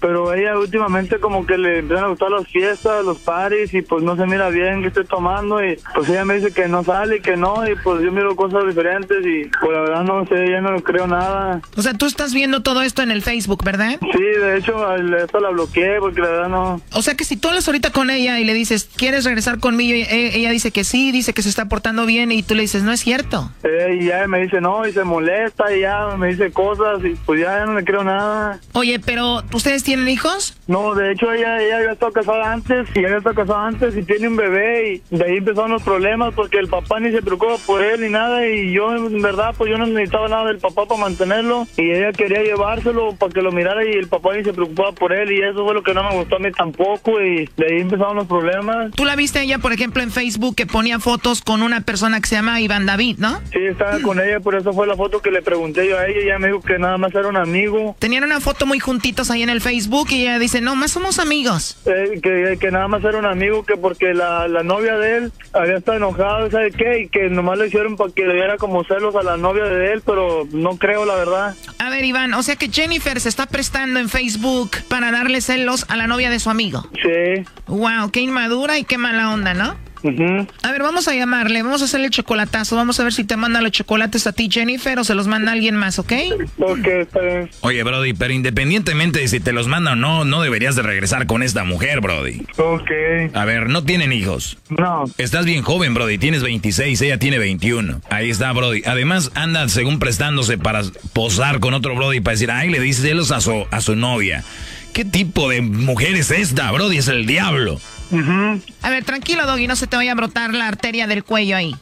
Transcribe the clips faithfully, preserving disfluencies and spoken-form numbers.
pero ella últimamente como que le empiezan a gustar las fiestas, los parties, y pues no se mira bien que esté tomando, y pues ella me dice que no sale y que no, y pues yo miro cosas diferentes y pues la verdad no sé, ya no le creo nada. O sea, tú estás viendo todo esto en el Facebook, ¿verdad? Sí, de hecho, esto la bloqueé porque la verdad no... O sea que si tú hablas ahorita con ella y le dices, ¿quieres regresar conmigo? Y ella dice que sí, dice que se está portando bien, y tú le dices, no es cierto. Eh, y ya me dice no, y se molesta, y ya me dice cosas, y pues ya no le creo nada. Oye, pero ¿ustedes tienen hijos? No, de hecho ella, ella había estado casada antes, y ella había estado casada antes, y tiene un bebé, y de ahí empezaron los problemas, porque el papá ni se preocupa por él ni nada, y yo en verdad pues yo no necesitaba nada del papá para mantenerlo, y ella quería llevárselo para que lo mirara, y el papá ni se preocupaba por él, y eso fue lo que no me gustó a mí tampoco, y de ahí empezaron los problemas. ¿Tú la viste a ella, por ejemplo, en Facebook, que ponía fotos con una persona que se llama Iván David, ¿no? Sí, estaba con ella, por eso fue la foto que le pregunté yo a ella, y ella me dijo que nada más era un amigo. Tenían una foto muy juntitos ahí en el Facebook, y ella dice, no, más somos amigos. Eh, que, que nada más era un amigo, que porque la, la novia de él había estado enojada, ¿sabe qué? Y que nomás le hicieron para que le diera como celos a la novia de él, pero no creo, la verdad. A ver, Iván, o sea que Jennifer se está prestando en Facebook para darle celos a la novia de su amigo. Sí. Wow, qué inmadura y qué mala onda, ¿no? Uh-huh. A ver, vamos a llamarle, vamos a hacerle el chocolatazo, vamos a ver si te manda los chocolates a ti, Jennifer, o se los manda alguien más, ¿ok? Ok, está bien. Oye, Brody, pero independientemente de si te los manda o no, no deberías de regresar con esta mujer, Brody. Ok. A ver, ¿no tienen hijos? No. Estás bien joven, Brody, tienes veintiséis, ella tiene veintiuno. Ahí está, Brody. Además, anda según prestándose para posar con otro Brody para decir, ay, le dice celos a su, a su novia. ¿Qué tipo de mujer es esta, Brody? Es el diablo. Uh-huh. A ver, tranquilo, Doggy, no se te vaya a brotar la arteria del cuello ahí.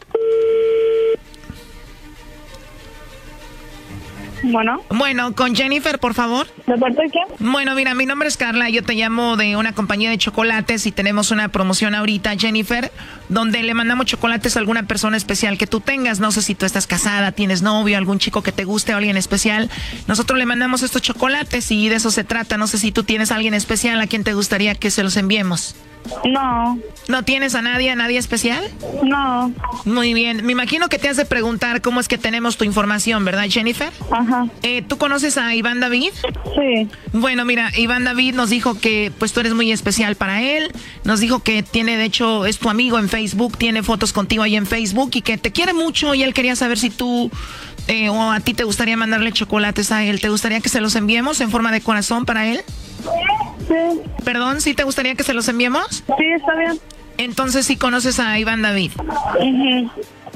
Bueno. Bueno, con Jennifer, por favor. ¿De parte de quién? Bueno, mira, mi nombre es Carla, yo te llamo de una compañía de chocolates y tenemos una promoción ahorita, Jennifer, donde le mandamos chocolates a alguna persona especial que tú tengas. No sé si tú estás casada, tienes novio, algún chico que te guste o alguien especial. Nosotros le mandamos estos chocolates y de eso se trata. No sé si tú tienes a alguien especial a quien te gustaría que se los enviemos. No. ¿No tienes a nadie, a nadie especial? No. Muy bien. Me imagino que te has de preguntar cómo es que tenemos tu información, ¿verdad, Jennifer? Ajá. Eh, ¿Tú conoces a Iván David? Sí. Bueno, mira, Iván David nos dijo que pues tú eres muy especial para él. Nos dijo que tiene, de hecho, es tu amigo en Facebook, tiene fotos contigo ahí en Facebook y que te quiere mucho y él quería saber si tú eh, o a ti te gustaría mandarle chocolates a él. ¿Te gustaría que se los enviemos en forma de corazón para él? Sí. ¿Perdón? ¿Sí te gustaría que se los enviemos? Sí, está bien. Entonces sí conoces a Iván David. Uh-huh.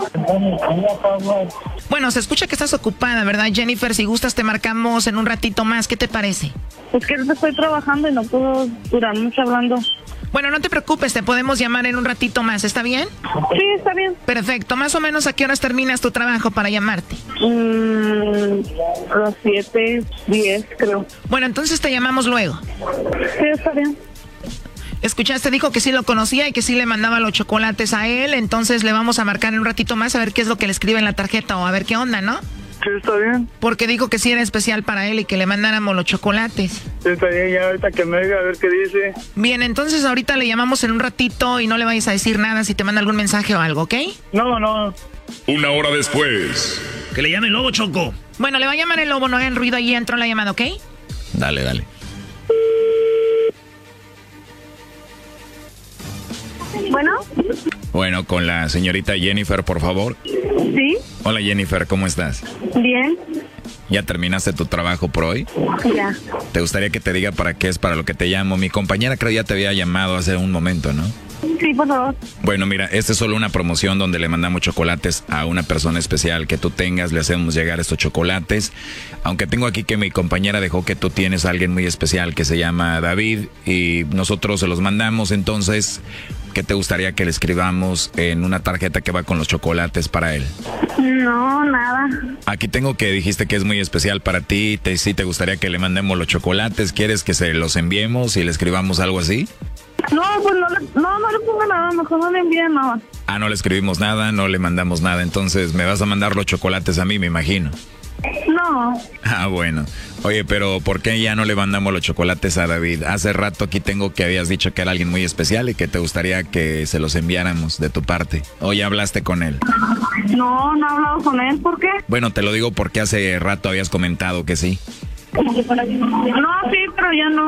Bueno, se escucha que estás ocupada, ¿verdad, Jennifer? Si gustas te marcamos en un ratito más. ¿Qué te parece? Es que estoy trabajando y no puedo durar mucho hablando. Bueno, no te preocupes, te podemos llamar en un ratito más, ¿está bien? Sí, está bien. Perfecto. ¿Más o menos a qué horas terminas tu trabajo para llamarte? Mm, a las siete, diez, creo. Bueno, entonces te llamamos luego. Sí, está bien. Escuchaste, dijo que sí lo conocía y que sí le mandaba los chocolates a él, entonces le vamos a marcar en un ratito más a ver qué es lo que le escribe en la tarjeta o a ver qué onda, ¿no? Sí, está bien. Porque dijo que sí era especial para él y que le mandáramos los chocolates. Sí, está bien, ya ahorita que me diga a ver qué dice. Bien, entonces ahorita le llamamos en un ratito y no le vayas a decir nada si te manda algún mensaje o algo, ¿ok? No, no. Una hora después. Que le llame el lobo, Choco. Bueno, le va a llamar el lobo, no hagan ruido, ahí entró la llamada, ¿ok? Dale, dale. Bueno. Bueno, con la señorita Jennifer, por favor. Sí. Hola, Jennifer, ¿cómo estás? Bien. ¿Ya terminaste tu trabajo por hoy? Ya. ¿Te gustaría que te diga para qué es para lo que te llamo? Mi compañera creo ya te había llamado hace un momento, ¿no? Sí, por favor. Bueno, mira, esta es solo una promoción donde le mandamos chocolates a una persona especial que tú tengas, le hacemos llegar estos chocolates. Aunque tengo aquí que mi compañera dejó que tú tienes a alguien muy especial que se llama David y nosotros se los mandamos, entonces, ¿qué te gustaría que le escribamos en una tarjeta que va con los chocolates para él? No, nada. Aquí tengo que dijiste que es muy especial para ti, te, sí te gustaría que le mandemos los chocolates, ¿quieres que se los enviemos y le escribamos algo así? No, pues no le, no, no le ponga nada, mejor no le envíe nada. Ah, no le escribimos nada, no le mandamos nada, entonces me vas a mandar los chocolates a mí, me imagino. No. Ah, bueno. Oye, pero ¿por qué ya no le mandamos los chocolates a David? Hace rato aquí tengo que habías dicho que era alguien muy especial y que te gustaría que se los enviáramos de tu parte. ¿O ya hablaste con él? No, no he hablado con él, ¿por qué? Bueno, te lo digo porque hace rato habías comentado que sí. No, sí, pero ya no.